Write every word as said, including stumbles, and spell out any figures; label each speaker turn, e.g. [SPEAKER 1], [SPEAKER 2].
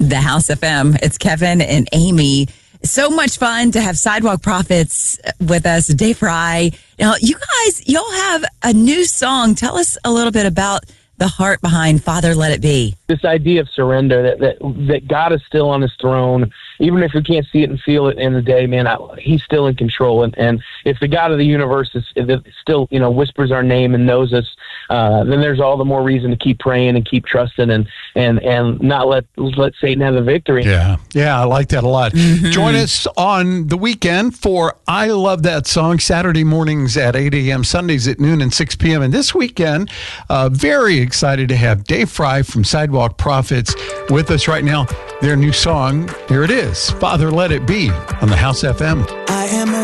[SPEAKER 1] The House F M. It's Kevin and Amy. So much fun to have Sidewalk Prophets with us, Dave Fry. Now, you guys, y'all have a new song. Tell us a little bit about the heart behind Father Let It Be.
[SPEAKER 2] This idea of surrender, that, that that God is still on his throne. Even if we can't see it and feel it in the day, man, I, he's still in control. And, and if the God of the universe is, is still, you know, whispers our name and knows us, uh, then there's all the more reason to keep praying and keep trusting and and, and not let let Satan have the victory.
[SPEAKER 3] Yeah, yeah, I like that a lot.
[SPEAKER 1] Mm-hmm.
[SPEAKER 3] Join us on the weekend for I Love That Song, Saturday mornings at eight a.m., Sundays at noon and six p.m. And this weekend, uh, very excited to have Dave Fry from Sidewalk Prophets with us right now. Their new song, here it is, Father Let It Be, on the House F M.
[SPEAKER 4] I am a